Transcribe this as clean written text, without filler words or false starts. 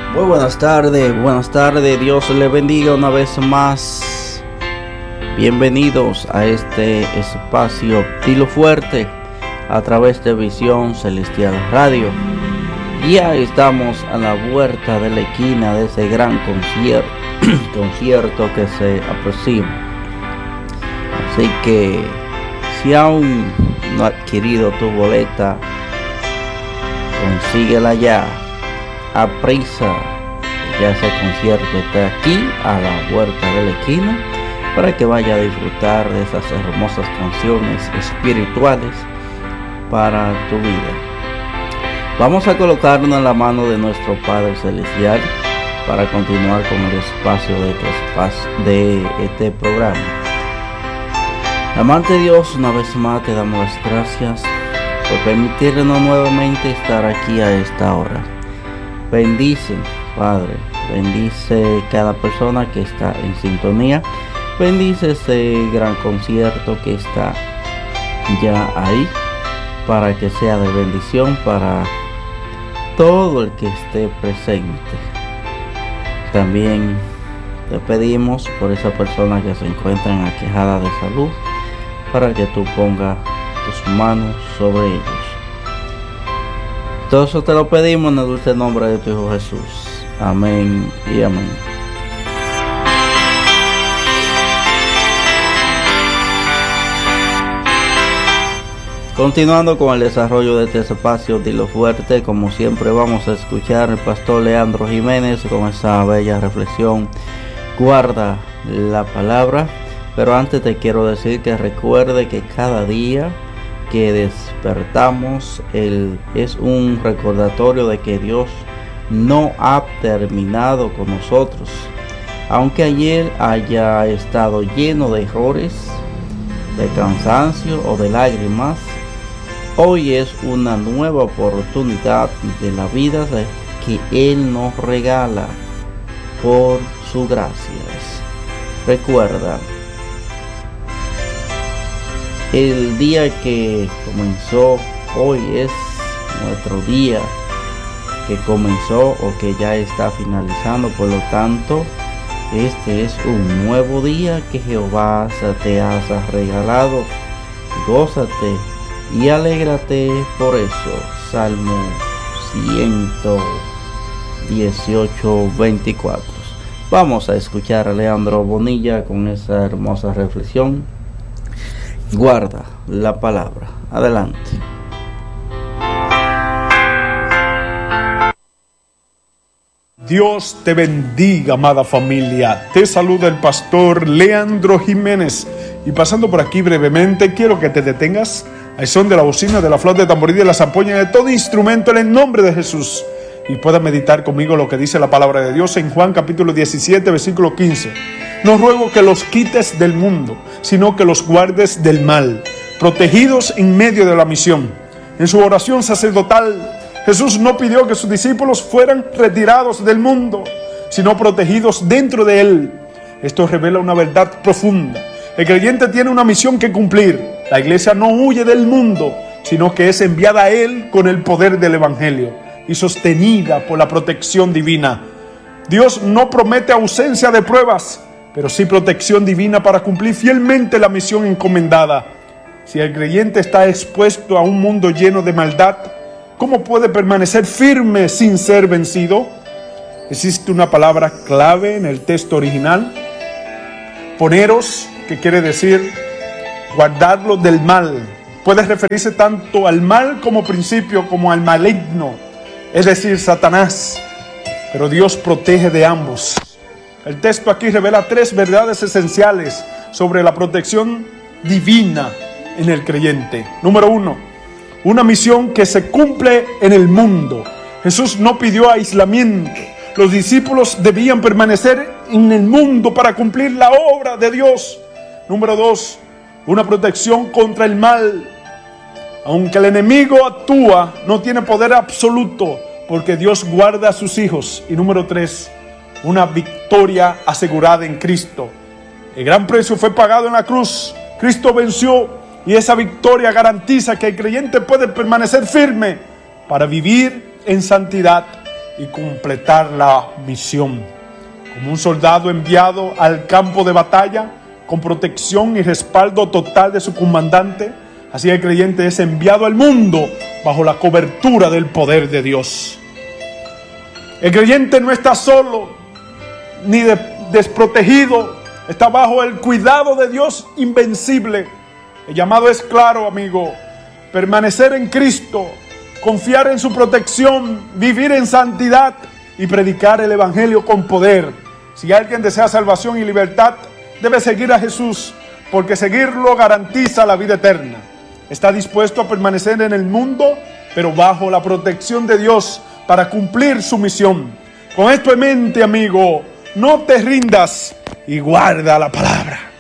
Muy buenas tardes, Dios le bendiga una vez más. Bienvenidos a este espacio Dilo Fuerte a través de Visión Celestial Radio. Ya estamos a la vuelta de la esquina de ese gran concierto que se aproxima. Así que si aún no has adquirido tu boleta, consíguela ya. A prisa, ya ese concierto está aquí a la vuelta de la esquina para que vaya a disfrutar de esas hermosas canciones espirituales para tu vida. Vamos a colocarnos en la mano de nuestro Padre Celestial para continuar con el espacio de este programa. Amante Dios, una vez más te damos las gracias por permitirnos nuevamente estar aquí a esta hora. Bendice, Padre, bendice cada persona que está en sintonía, bendice ese gran concierto que está ya ahí, para que sea de bendición para todo el que esté presente. También te pedimos por esa persona que se encuentra en aquejada de salud, para que tú pongas tus manos sobre ellos. Todo eso te lo pedimos en el dulce nombre de tu Hijo Jesús. Amén y amén. Continuando con el desarrollo de este espacio Dilo Fuerte, como siempre vamos a escuchar al pastor Leandro Jiménez con esa bella reflexión. Guarda la palabra. Pero antes te quiero decir que recuerde que cada día que despertamos es un recordatorio de que Dios no ha terminado con nosotros. Aunque ayer haya estado lleno de errores, de cansancio o de lágrimas, hoy es una nueva oportunidad de la vida que Él nos regala por su gracia. Recuerda, el día que comenzó, hoy es nuestro día que comenzó o que ya está finalizando. Por lo tanto, este es un nuevo día que Jehová te ha regalado. Gózate y alégrate por eso. Salmo 118, 24. Vamos a escuchar a Leandro Bonilla con esa hermosa reflexión. Guarda la palabra. Adelante. Dios te bendiga, amada familia. Te saluda el pastor Leandro Jiménez. Y pasando por aquí brevemente, quiero que te detengas al son de la bocina, de la flauta de tamboril y de la zampoña, de todo instrumento en el nombre de Jesús, y puedas meditar conmigo lo que dice la palabra de Dios en Juan capítulo 17, versículo 15. No ruego que los quites del mundo, sino que los guardes del mal, protegidos en medio de la misión. En su oración sacerdotal, Jesús no pidió que sus discípulos fueran retirados del mundo, sino protegidos dentro de él. Esto revela una verdad profunda. El creyente tiene una misión que cumplir. La iglesia no huye del mundo, sino que es enviada a él con el poder del evangelio y sostenida por la protección divina. Dios no promete ausencia de pruebas, pero sí protección divina para cumplir fielmente la misión encomendada. Si el creyente está expuesto a un mundo lleno de maldad, ¿cómo puede permanecer firme sin ser vencido? Existe una palabra clave en el texto original. Poneros, que quiere decir guardarlo del mal. Puede referirse tanto al mal como principio como al maligno, es decir, Satanás. Pero Dios protege de ambos. El texto aquí revela tres verdades esenciales sobre la protección divina en el creyente. Número 1, una misión que se cumple en el mundo. Jesús no pidió aislamiento. Los discípulos debían permanecer en el mundo para cumplir la obra de Dios. Número 2, una protección contra el mal. Aunque el enemigo actúa, no tiene poder absoluto, porque Dios guarda a sus hijos. Y número 3, una victoria asegurada en Cristo. El gran precio fue pagado en la cruz. Cristo venció y esa victoria garantiza que el creyente puede permanecer firme para vivir en santidad y completar la misión. Como un soldado enviado al campo de batalla con protección y respaldo total de su comandante, así el creyente es enviado al mundo bajo la cobertura del poder de Dios. El creyente no está solo ni desprotegido, está bajo el cuidado de Dios invencible. El llamado es claro, amigo: permanecer en Cristo, confiar en su protección, vivir en santidad y predicar el evangelio con poder. Si alguien desea salvación y libertad, debe seguir a Jesús, porque seguirlo garantiza la vida eterna. Está dispuesto a permanecer en el mundo, pero bajo la protección de Dios para cumplir su misión. Con esto en mente, amigo, no te rindas y guarda la palabra.